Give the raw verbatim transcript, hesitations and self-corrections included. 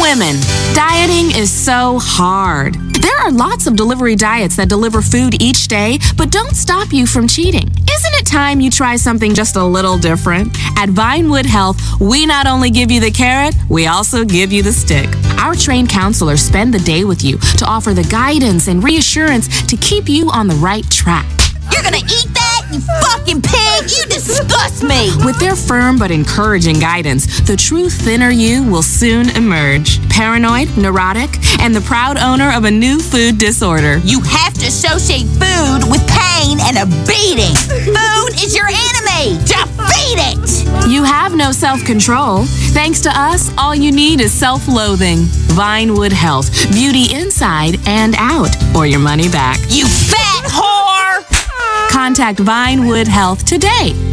Women, dieting is so hard. There are lots of delivery diets that deliver food each day, but don't stop you from cheating. Isn't it time you try something just a little different? At Vinewood Health, we not only give you the carrot, we also give you the stick. Our trained counselors spend the day with you to offer the guidance and reassurance to keep you on the right track. You're gonna eat that, you fucking pig? You disgust me! With their firm but encouraging guidance, the true thinner you will soon emerge. Paranoid, neurotic, and the proud owner of a new food disorder. You have to associate food with pain and a beating. Food is your enemy. Defeat it! You have no self-control. Thanks to us, all you need is self-loathing. Vinewood Health, beauty inside and out, or your money back. You fat whore! Contact Vinewood Health today